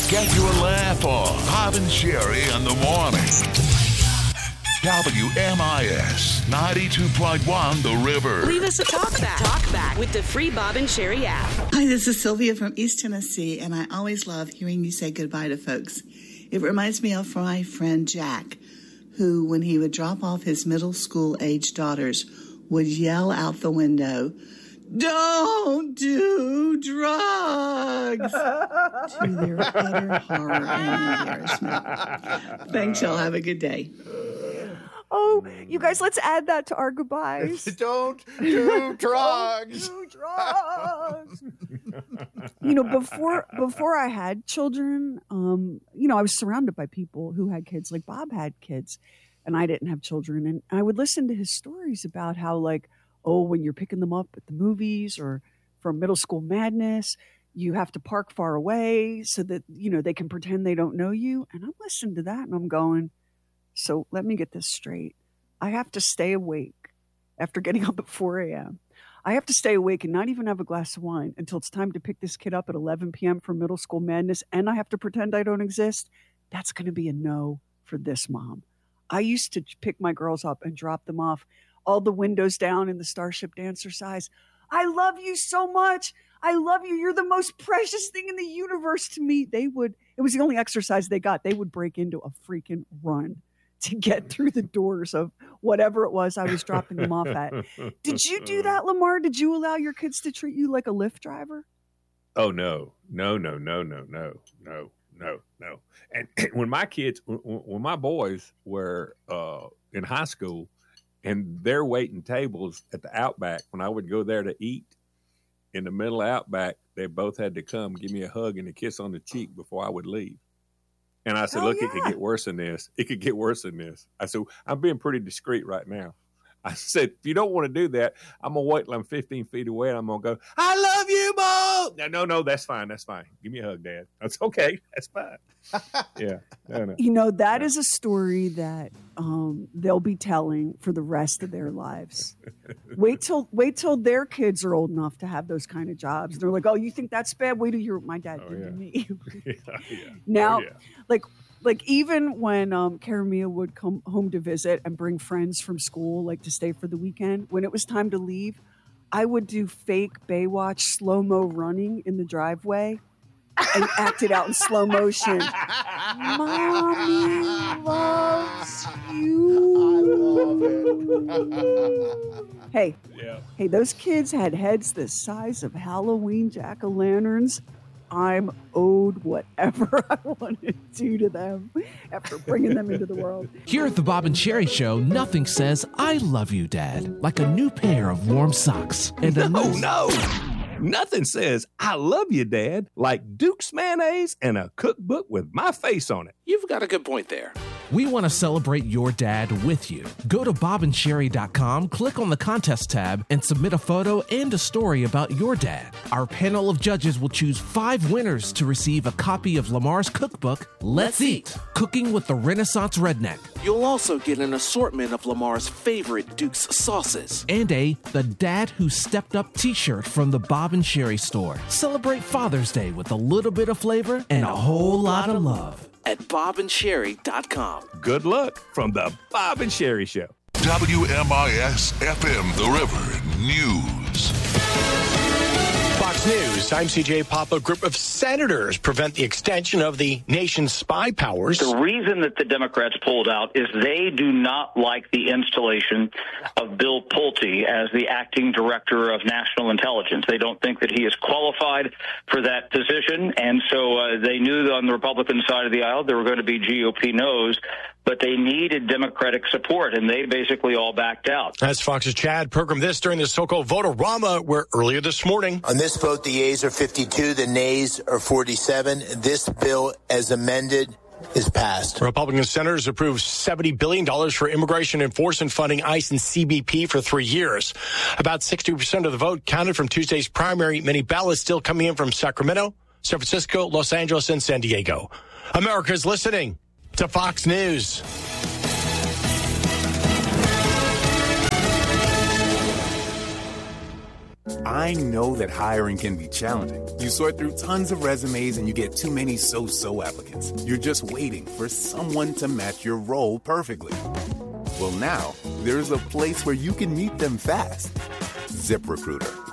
Get your laugh on. Bob and Sherry in the morning. WMIS 92.1 The River. Leave us a talkback. Talkback with the free Bob and Sherry app. Hi, this is Sylvia from East Tennessee, and I always love hearing you say goodbye to folks. It reminds me of my friend Jack, who, when he would drop off his middle school-age daughters, would yell out the window, "Don't do drugs!" to their utter horror and embarrassment. Thanks, y'all. Have a good day. Oh, you guys, let's add that to our goodbyes. Don't do drugs. Don't do drugs. Before I had children, I was surrounded by people who had kids. Like Bob had kids, and I didn't have children. And I would listen to his stories about how, when you're picking them up at the movies or from Middle School Madness, you have to park far away so that, they can pretend they don't know you. And I'm listening to that, and I'm going, so let me get this straight. I have to stay awake after getting up at 4 a.m. I have to stay awake and not even have a glass of wine until it's time to pick this kid up at 11 p.m. for Middle School Madness, and I have to pretend I don't exist. That's going to be a no for this mom. I used to pick my girls up and drop them off, all the windows down in the Starship Dancer size. I love you so much. I love you. You're the most precious thing in the universe to me. It was the only exercise they got. They would break into a freaking run to get through the doors of whatever it was I was dropping them off at. Did you do that, Lamar? Did you allow your kids to treat you like a Lyft driver? Oh, no. And when my boys were in high school and they're waiting tables at the Outback, when I would go there to eat in the middle of Outback, they both had to come give me a hug and a kiss on the cheek before I would leave. And I said, It could get worse than this. It could get worse than this. I said, I'm being pretty discreet right now. I said, if you don't want to do that, I'm going to wait till I'm 15 feet away and I'm going to go, I love you, Mom. No, that's fine. That's fine. Give me a hug, Dad. That's okay. That's fine. Yeah. No. That is a story that they'll be telling for the rest of their lives. Wait till their kids are old enough to have those kind of jobs. They're like, oh, you think that's bad? Wait till my dad did to me. Now, like even when Karamia would come home to visit and bring friends from school, like to stay for the weekend, when it was time to leave, I would do fake Baywatch slow-mo running in the driveway and act it out in slow motion. Mommy loves you. I love it. Hey, those kids had heads the size of Halloween jack-o'-lanterns. I'm owed whatever I want to do to them after bringing them into the world. Here at the Bob and Sherry Show, nothing says I love you, Dad, like a new pair of warm socks. And No. Nothing says I love you, Dad, like Duke's mayonnaise and a cookbook with my face on it. You've got a good point there. We want to celebrate your dad with you. Go to bobandsherry.com, click on the contest tab, and submit a photo and a story about your dad. Our panel of judges will choose 5 winners to receive a copy of Lamar's cookbook, Let's Eat, Cooking with the Renaissance Redneck. You'll also get an assortment of Lamar's favorite Duke's sauces. And a The Dad Who Stepped Up t-shirt from the Bob and Sherry store. Celebrate Father's Day with a little bit of flavor and a whole lot of love at bobandsherry.com. Good luck from the Bob and Sherry Show. WMIS FM The River News. Fox News, I'm CJ Papa. A group of senators prevent the extension of the nation's spy powers. The reason that the Democrats pulled out is they do not like the installation of Bill Pulte as the acting director of national intelligence. They don't think that he is qualified for that position, and so they knew that on the Republican side of the aisle there were going to be GOP no's, but they needed Democratic support, and they basically all backed out. That's Fox's Chad programmed this during the so-called vote-a-rama, where earlier this morning. On this vote, the yeas are 52, the nays are 47. This bill, as amended, is passed. Republican senators approved $70 billion for immigration enforcement funding ICE and CBP for 3 years. About 60% of the vote counted from Tuesday's primary. Many ballots still coming in from Sacramento, San Francisco, Los Angeles, and San Diego. America's listening to Fox News. I know that hiring can be challenging. You sort through tons of resumes and you get too many so-so applicants. You're just waiting for someone to match your role perfectly. Well, now, there's a place where you can meet them fast. ZipRecruiter.